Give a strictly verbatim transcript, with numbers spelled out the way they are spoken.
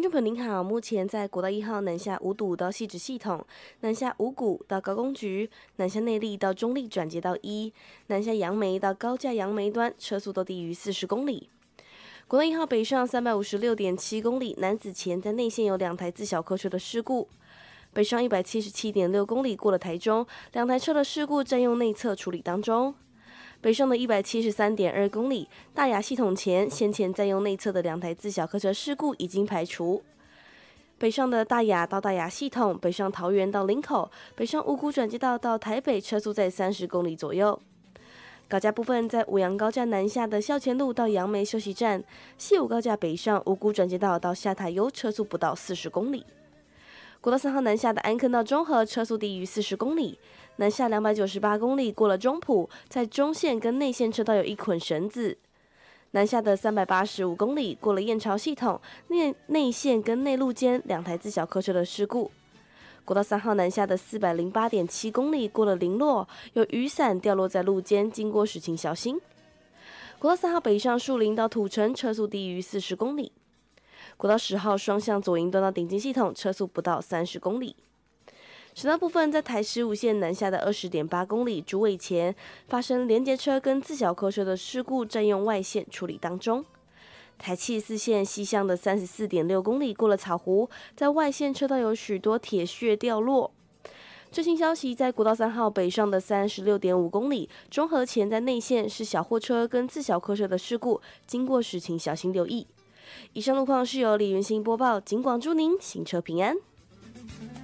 众朋友您好，目前在国道一号南下五堵到汐止系统，南下五股到高工局，南下内坜到中坜转接到一，南下杨梅到高架杨梅端，车速都低于四十公里。国道一号北上三百五十六点七公里，南子前在内线有两台自小客车的事故。北上一百七十七点六公里过了台中，两台车的事故占用内侧处理当中。北上的一百七十三点二公里，大雅系统前先前占用内侧的两台自小客车事故已经排除。北上的大雅到大雅系统，北上桃园到林口，北上五股转接道到台北，车速在三十公里左右。高架部分，在五杨高架南下的校前路到杨梅休息站，西武高架北上五股转接道到下塔悠，车速不到四十公里。国道三号南下的安坑到中和，车速低于四十公里。南下两百九十八公里过了中埔，在中线跟内线车道有一捆绳子。南下的三百八十五公里过了燕巢系统，内内线跟内路间两台自小客车的事故。国道三号南下的四百零八点七公里过了林落，有雨伞掉落在路间，经过时请小心。国道三号北上树林到土城，车速低于四十公里。国道十号双向左营端到顶金系统，车速不到三十公里。省道部分，在台十五线南下的二十点八公里竹尾前发生连结车跟自小客车的事故，占用外线处理当中。台七十四线西向的三十四点六公里过了草湖，在外线车道有许多铁屑掉落。最新消息，在国道三号北上的三十六点五公里中和前在内线是小货车跟自小客车的事故，经过时请小心留意。以上路况是由李云兴播报，警广祝您行车平安。